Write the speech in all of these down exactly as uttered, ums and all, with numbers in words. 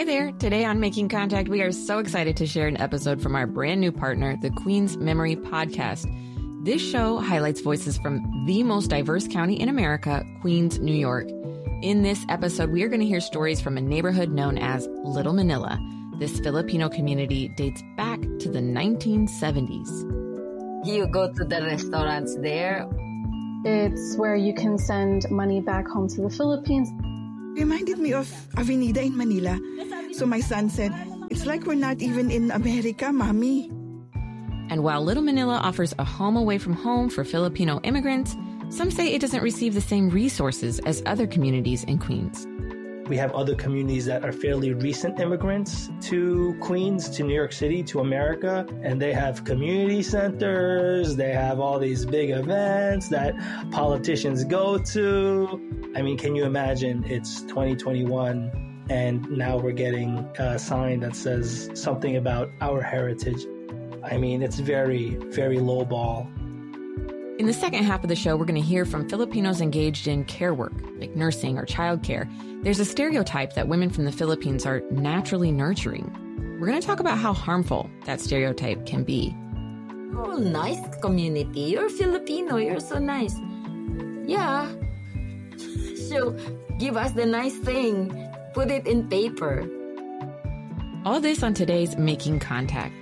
Hi there. Today on Making Contact, we are so excited to share an episode from our brand new partner, the Queens Memory Podcast. This show highlights voices from the most diverse county in America, Queens, New York. In this episode, we are going to hear stories from a neighborhood known as Little Manila. This Filipino community dates back to the nineteen seventies. You go to the restaurants there. It's where you can send money back home to the Philippines. Reminded me of Avenida in Manila. So my son said, it's like we're not even in America, Mommy. And while Little Manila offers a home away from home for Filipino immigrants, some say it doesn't receive the same resources as other communities in Queens. We have other communities that are fairly recent immigrants to Queens, to New York City, to America, and they have community centers, they have all these big events that politicians go to. I mean, can you imagine it's twenty twenty-one and now we're getting a sign that says something about our heritage? I mean, it's very, very lowball. In the second half of the show, we're going to hear from Filipinos engaged in care work, like nursing or childcare. There's a stereotype that women from the Philippines are naturally nurturing. We're going to talk about how harmful that stereotype can be. Oh, nice community. You're Filipino. You're so nice. Yeah. So give us the nice thing. Put it in paper. All this on today's Making Contact.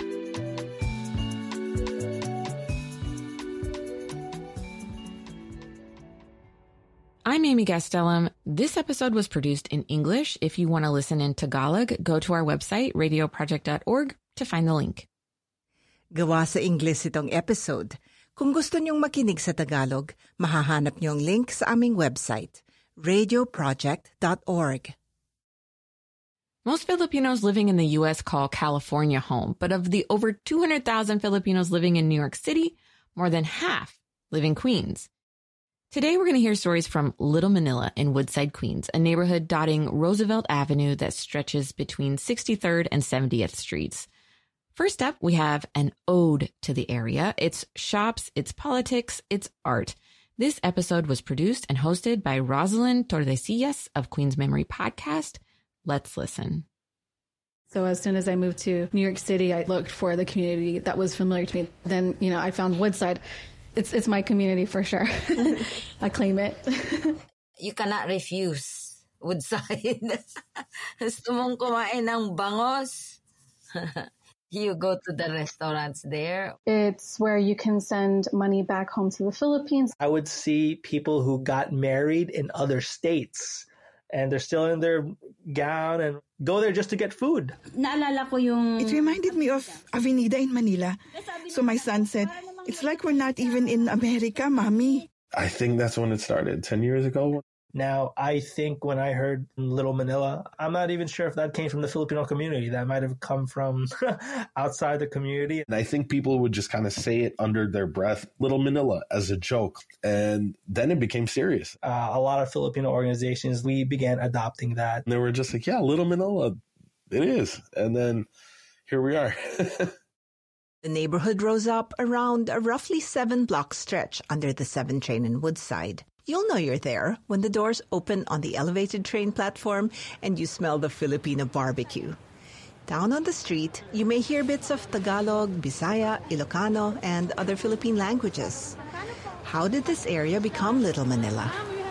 I'm Amy Gastelum. This episode was produced in English. If you want to listen in Tagalog, go to our website, radio project dot org, to find the link. Gawa sa English itong episode. Kung gusto niyong makinig sa Tagalog, mahahanap niyo ang link sa aming website, radio project dot org. Most Filipinos living in the U S call California home, but of the over two hundred thousand Filipinos living in New York City, more than half live in Queens. Today, we're going to hear stories from Little Manila in Woodside, Queens, a neighborhood dotting Roosevelt Avenue that stretches between sixty-third and seventieth Streets. First up, we have an ode to the area. It's shops, it's politics, it's art. This episode was produced and hosted by Rosalind Tordesillas of Queens Memory Podcast. Let's listen. So as soon as I moved to New York City, I looked for the community that was familiar to me. Then, you know, I found Woodside. It's it's my community for sure. I claim it. You cannot refuse Woodside. Gusto mong kumain ng bangos? You go to the restaurants there. It's where you can send money back home to the Philippines. I would see people who got married in other states and they're still in their gown and go there just to get food. Naalala ko yung... It reminded me of Avenida in Manila. So my son said, it's like we're not even in America, Mommy. I think that's when it started, ten years ago. Now, I think when I heard Little Manila, I'm not even sure if that came from the Filipino community. That might have come from outside the community. And I think people would just kind of say it under their breath, Little Manila, as a joke. And then it became serious. Uh, a lot of Filipino organizations, we began adopting that. And they were just like, yeah, Little Manila, it is. And then here we are. The neighborhood rose up around a roughly seven-block stretch under the seven train in Woodside. You'll know you're there when the doors open on the elevated train platform and you smell the Filipino barbecue. Down on the street, you may hear bits of Tagalog, Bisaya, Ilocano, and other Philippine languages. How did this area become Little Manila?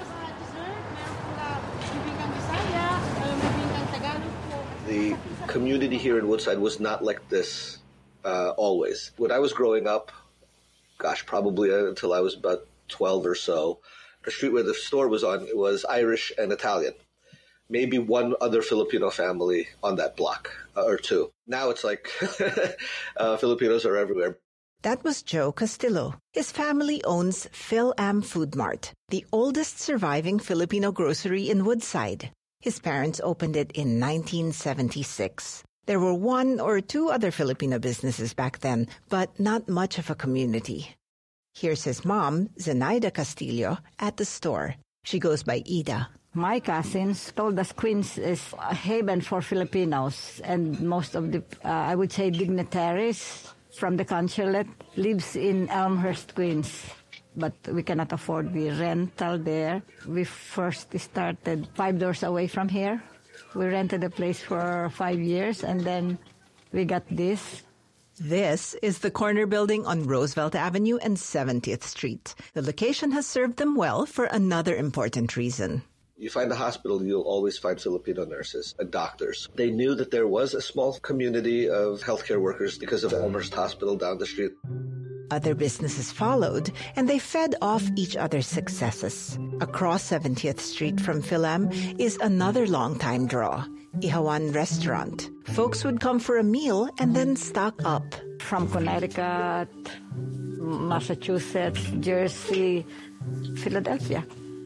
The community here in Woodside was not like this uh, always. When I was growing up, gosh, probably until I was about twelve or so, the street where the store was on was Irish and Italian. Maybe one other Filipino family on that block uh, or two. Now it's like uh, Filipinos are everywhere. That was Joe Castillo. His family owns Phil-Am Food Mart, the oldest surviving Filipino grocery in Woodside. His parents opened it in nineteen seventy-six. There were one or two other Filipino businesses back then, but not much of a community. Here's his mom, Zenaida Castillo, at the store. She goes by Ida. My cousins told us Queens is a haven for Filipinos, and most of the, uh, I would say, dignitaries from the consulate lives in Elmhurst, Queens. But we cannot afford the rental there. We first started five doors away from here. We rented a place for five years and then we got this. This is the corner building on Roosevelt Avenue and seventieth Street. The location has served them well for another important reason. You find a hospital, you'll always find Filipino nurses and doctors. They knew that there was a small community of healthcare workers because of Elmhurst Hospital down the street. Other businesses followed, and they fed off each other's successes. Across seventieth Street from Philam is another long-time draw, Ihawan Restaurant. Folks would come for a meal and then stock up. From Connecticut, Massachusetts, Jersey, Philadelphia.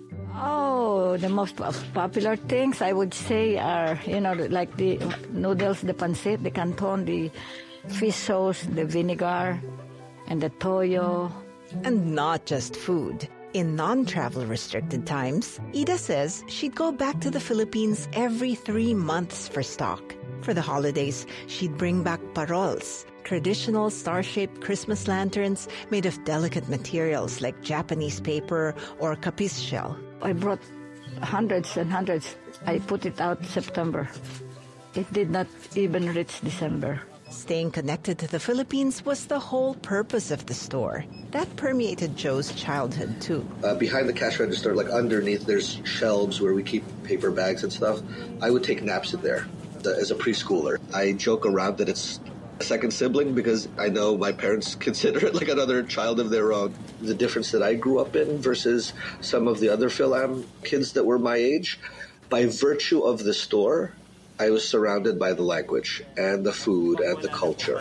Oh, the most popular things I would say are, you know, like the noodles, the pancit, the canton, the fish sauce, the vinegar, and the toyo. And not just food. In non-travel restricted times, Ida says she'd go back to the Philippines every three months for stock. For the holidays, she'd bring back parols, traditional star-shaped Christmas lanterns made of delicate materials like Japanese paper or kapis shell. I brought hundreds and hundreds. I put it out September. It did not even reach December. Staying connected to the Philippines was the whole purpose of the store. That permeated Joe's childhood, too. Uh, behind the cash register, like underneath, there's shelves where we keep paper bags and stuff. I would take naps in there the, as a preschooler. I joke around that it's a second sibling because I know my parents consider it like another child of their own. The difference that I grew up in versus some of the other Philam kids that were my age, by virtue of the store, I was surrounded by the language and the food and the culture.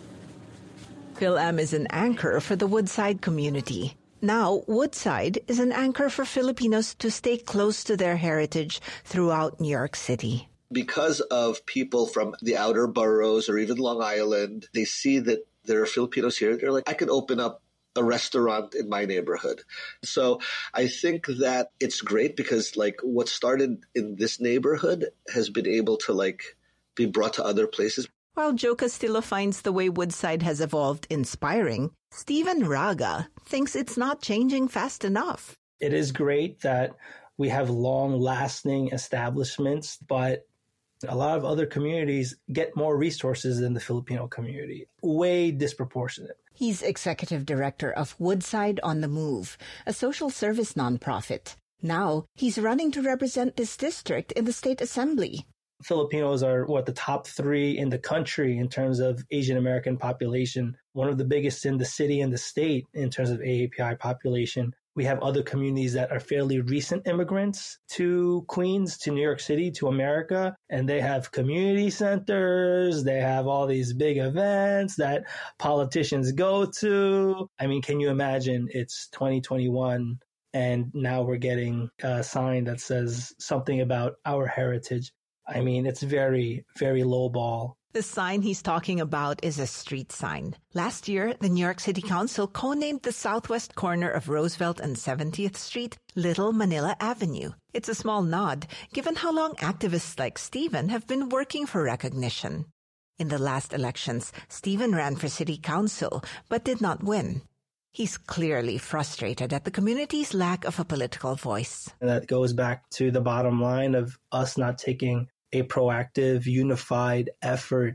Philam is an anchor for the Woodside community. Now, Woodside is an anchor for Filipinos to stay close to their heritage throughout New York City. Because of people from the outer boroughs or even Long Island, they see that there are Filipinos here. They're like, I could open up a restaurant in my neighborhood. So I think that it's great because like what started in this neighborhood has been able to like be brought to other places. While Joe Castillo finds the way Woodside has evolved inspiring, Stephen Raga thinks it's not changing fast enough. It is great that we have long-lasting establishments, but a lot of other communities get more resources than the Filipino community. Way disproportionate. He's executive director of Woodside on the Move, a social service nonprofit. Now, he's running to represent this district in the state assembly. Filipinos are, what, the top three in the country in terms of Asian American population, one of the biggest in the city and the state in terms of A A P I population. We have other communities that are fairly recent immigrants to Queens, to New York City, to America, and they have community centers. They have all these big events that politicians go to. I mean, can you imagine it's twenty twenty-one and now we're getting a sign that says something about our heritage? I mean, it's very, very lowball. The sign he's talking about is a street sign. Last year, the New York City Council co-named the southwest corner of Roosevelt and seventieth Street Little Manila Avenue. It's a small nod, given how long activists like Stephen have been working for recognition. In the last elections, Stephen ran for city council, but did not win. He's clearly frustrated at the community's lack of a political voice. And that goes back to the bottom line of us not taking a proactive, unified effort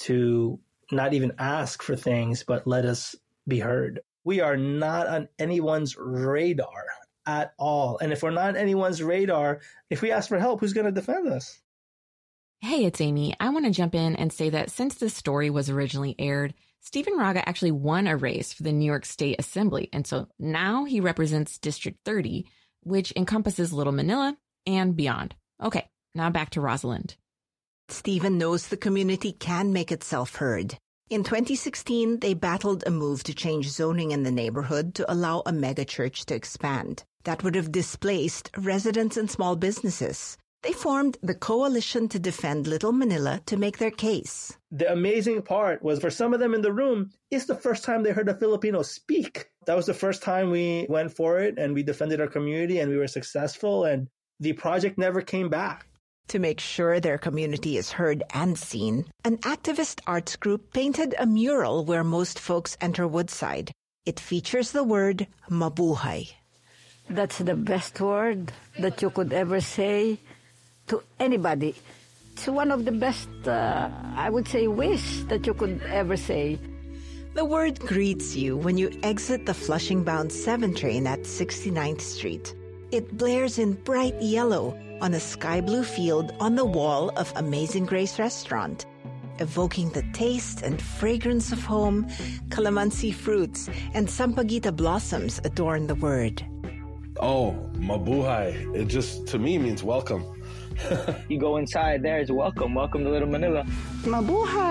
to not even ask for things, but let us be heard. We are not on anyone's radar at all. And if we're not on anyone's radar, if we ask for help, who's going to defend us? Hey, it's Amy. I want to jump in and say that since this story was originally aired, Stephen Raga actually won a race for the New York State Assembly. And so now he represents District thirty, which encompasses Little Manila and beyond. Okay. Now back to Rosalind. Stephen knows the community can make itself heard. In twenty sixteen, they battled a move to change zoning in the neighborhood to allow a megachurch to expand. That would have displaced residents and small businesses. They formed the Coalition to Defend Little Manila to make their case. The amazing part was for some of them in the room, it's the first time they heard a Filipino speak. That was the first time we went for it and we defended our community and we were successful and the project never came back. To make sure their community is heard and seen, an activist arts group painted a mural where most folks enter Woodside. It features the word mabuhay. That's the best word that you could ever say to anybody. It's one of the best, uh, I would say, wish that you could ever say. The word greets you when you exit the Flushing-bound seven train at sixty-ninth Street. It blares in bright yellow on a sky blue field on the wall of Amazing Grace Restaurant, evoking the taste and fragrance of home. Calamansi fruits and sampaguita blossoms adorn the word. Oh, mabuhay. It just, to me, means welcome. You go inside, there's welcome. Welcome to Little Manila. Mabuhay!